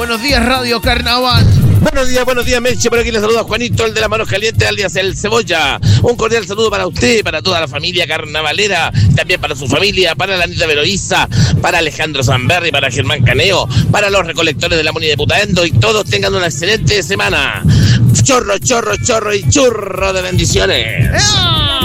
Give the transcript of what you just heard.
buenos días, Radio Carnaval. Buenos días, Meche. Por aquí les saluda Juanito, el de las manos calientes, alias el Cebolla. Un cordial saludo para usted, para toda la familia carnavalera, también para su familia, para la Anita Veloiza, para Alejandro Zamberri, para Germán Caneo, para los recolectores de la Muni de Putaendo, y todos tengan una excelente semana. Chorro y churro de bendiciones.